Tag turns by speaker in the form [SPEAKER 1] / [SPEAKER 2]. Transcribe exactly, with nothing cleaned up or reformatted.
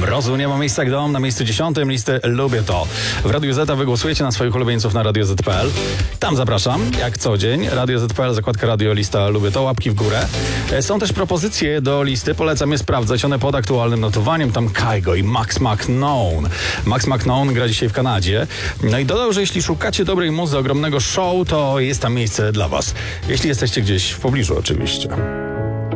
[SPEAKER 1] Mrozu nie ma miejsca jak dom. Na miejscu dziesiątym listy Lubię to. W Radiu Z wygłosujecie na swoich ulubieńców na radio zet kropka pe el. Tam zapraszam, jak co dzień. Radio zet kropka pe el, zakładka radio, lista Lubię to, łapki w górę. Są też propozycje do listy. Polecam je sprawdzać. One pod aktualnym notowaniem. Tam Kygo i Max McKnown. Max McKnown gra dzisiaj w Kanadzie. No i dodał, że jeśli szukacie dobrej muzy, ogromnego show, to jest tam miejsce dla was. Jeśli jesteście gdzieś w pobliżu oczywiście.